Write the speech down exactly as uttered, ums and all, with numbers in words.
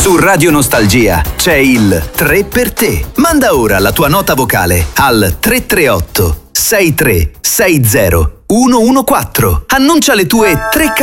Su Radio Nostalgia c'è il tre per te. Manda ora la tua nota vocale al tre tre otto sei tre sei zero uno uno quattro. Annuncia le tue tre